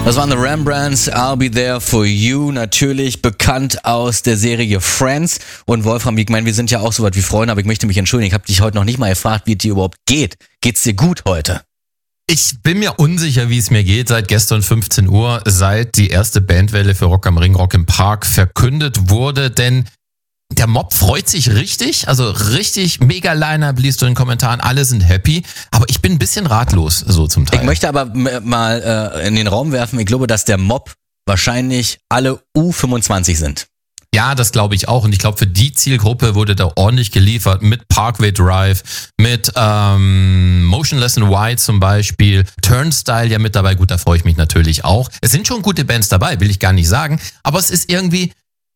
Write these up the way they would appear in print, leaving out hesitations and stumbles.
Das waren The Rembrandts, I'll Be There For You, natürlich bekannt aus der Serie Friends. Und Wolfram, ich meine, wir sind ja auch so weit wie Freunde, aber ich möchte mich entschuldigen, ich habe dich heute noch nicht mal gefragt, wie es dir überhaupt geht. Geht's dir gut heute? Ich bin mir unsicher, wie es mir geht, seit gestern 15 Uhr, seit die erste Bandwelle für Rock am Ring, Rock im Park verkündet wurde, denn der Mob freut sich richtig, also richtig mega Line-Up, liest du in den Kommentaren, alle sind happy, aber ich bin ein bisschen ratlos so zum Teil. Ich möchte aber mal in den Raum werfen, ich glaube, dass der Mob wahrscheinlich alle U25 sind. Ja, das glaube ich auch und ich glaube, für die Zielgruppe wurde da ordentlich geliefert mit Parkway Drive, mit Motionless in White zum Beispiel, Turnstile ja mit dabei, gut, da freue ich mich natürlich auch. Es sind schon gute Bands dabei, will ich gar nicht sagen, aber es ist irgendwie...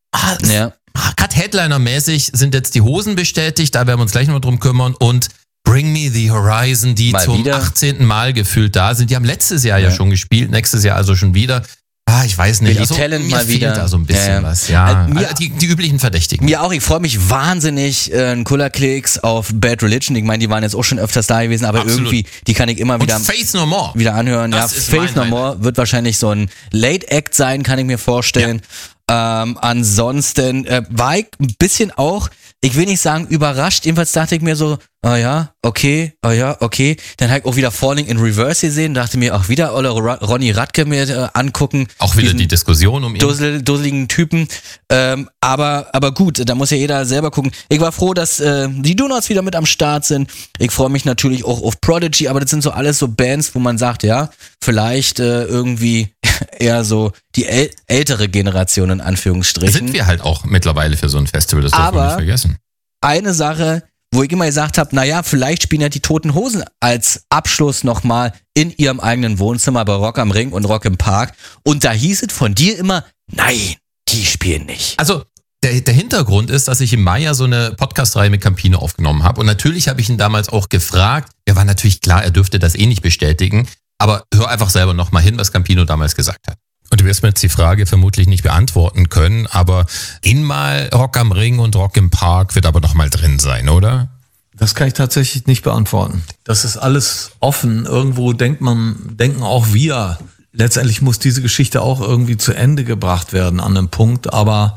Gerade Headliner-mäßig sind jetzt die Hosen bestätigt, da werden wir uns gleich noch drum kümmern und Bring Me The Horizon, die mal zum wieder 18. Mal gefühlt da sind. Die haben letztes Jahr ja schon gespielt, nächstes Jahr also schon wieder. Ich weiß nicht, also Talent mir mal fehlt wieder da so ein bisschen was. Ja, die üblichen Verdächtigen. Mir auch, ich freue mich wahnsinnig, Kullerklicks auf Bad Religion. Ich meine, die waren jetzt auch schon öfters da gewesen, aber absolut. Irgendwie, die kann ich immer wieder, und Faith No More wieder anhören. Das ja, Faith No More wird wahrscheinlich so ein Late-Act sein, kann ich mir vorstellen. Ja. Ansonsten war ich ein bisschen auch, ich will nicht sagen überrascht, jedenfalls dachte ich mir so, okay. Dann habe ich auch wieder Falling in Reverse gesehen, dachte mir auch wieder Ronny Radke mir angucken. Auch wieder die Diskussion um ihn. Dusseligen Typen. Aber gut, da muss ja jeder selber gucken. Ich war froh, dass die Donuts wieder mit am Start sind. Ich freue mich natürlich auch auf Prodigy, aber das sind so alles so Bands, wo man sagt, ja, vielleicht irgendwie eher so die ältere Generation in Anführungsstrichen. Sind wir halt auch mittlerweile für so ein Festival, das dürfen wir nicht vergessen. Eine Sache, wo ich immer gesagt habe, naja, vielleicht spielen ja die Toten Hosen als Abschluss nochmal in ihrem eigenen Wohnzimmer bei Rock am Ring und Rock im Park. Und da hieß es von dir immer, nein, die spielen nicht. Also der Hintergrund ist, dass ich im Mai ja so eine Podcast-Reihe mit Campino aufgenommen habe. Und natürlich habe ich ihn damals auch gefragt. Mir war natürlich klar, er dürfte das eh nicht bestätigen. Aber hör einfach selber nochmal hin, was Campino damals gesagt hat. Und du wirst mir jetzt die Frage vermutlich nicht beantworten können, aber mal Rock am Ring und Rock im Park wird aber noch mal drin sein, oder? Das kann ich tatsächlich nicht beantworten. Das ist alles offen. Irgendwo denken auch wir, letztendlich muss diese Geschichte auch irgendwie zu Ende gebracht werden an einem Punkt, aber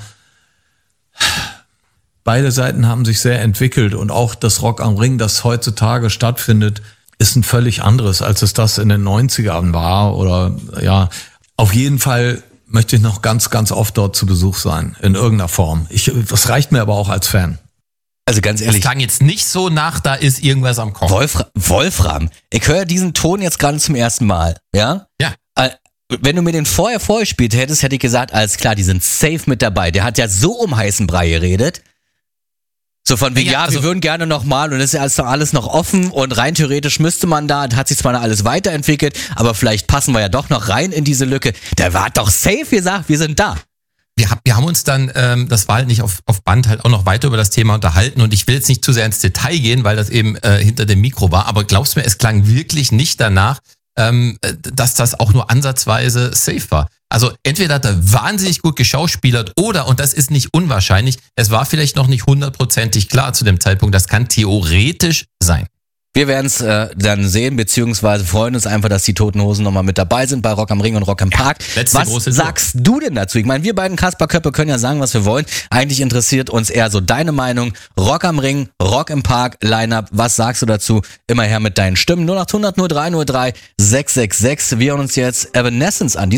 beide Seiten haben sich sehr entwickelt und auch das Rock am Ring, das heutzutage stattfindet, ist ein völlig anderes, als es das in den 90ern war oder ja, auf jeden Fall möchte ich noch ganz, ganz oft dort zu Besuch sein, in irgendeiner Form. Das reicht mir aber auch als Fan. Also ganz ehrlich. Das klang jetzt nicht so nach, da ist irgendwas am Kopf. Wolfram, ich höre diesen Ton jetzt gerade zum ersten Mal, ja? Ja. Wenn du mir den vorher vorgespielt hättest, hätte ich gesagt, alles klar, die sind safe mit dabei. Der hat ja so um heißen Brei geredet. So von wegen, wir würden gerne nochmal und das ist ja alles noch offen und rein theoretisch müsste man da, hat sich zwar alles weiterentwickelt, aber vielleicht passen wir ja doch noch rein in diese Lücke. Der war doch safe gesagt, wir sind da. Wir haben uns dann, das war halt nicht auf Band, halt auch noch weiter über das Thema unterhalten und ich will jetzt nicht zu sehr ins Detail gehen, weil das eben hinter dem Mikro war, aber glaubst mir, es klang wirklich nicht danach, dass das auch nur ansatzweise safe war. Also entweder hat er wahnsinnig gut geschauspielert oder, und das ist nicht unwahrscheinlich, es war vielleicht noch nicht 100%ig klar zu dem Zeitpunkt, das kann theoretisch sein. Wir werden es dann sehen, beziehungsweise freuen uns einfach, dass die Toten Hosen nochmal mit dabei sind bei Rock am Ring und Rock im Park. Was sagst du denn dazu? Ich meine, wir beiden Kasperköppe können ja sagen, was wir wollen. Eigentlich interessiert uns eher so deine Meinung. Rock am Ring, Rock im Park, Line-Up. Was sagst du dazu? Immer her mit deinen Stimmen. 0800 03 03 666. Wir hören uns jetzt Evanescence an.